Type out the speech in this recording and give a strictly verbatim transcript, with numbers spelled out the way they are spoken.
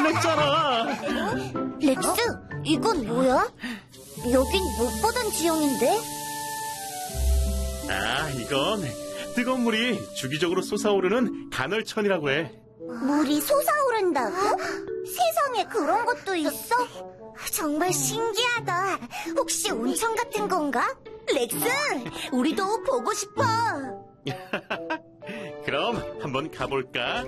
보냈잖아. 렉스, 이건 뭐야? 여긴 못 보던 지형인데? 아, 이건 뜨거운 물이 주기적으로 솟아오르는 간헐천이라고 해. 물이 솟아오른다고? 세상에 그런 것도 있어? 정말 신기하다. 혹시 온천 같은 건가? 렉스, 우리도 보고 싶어. 그럼 한번 가볼까?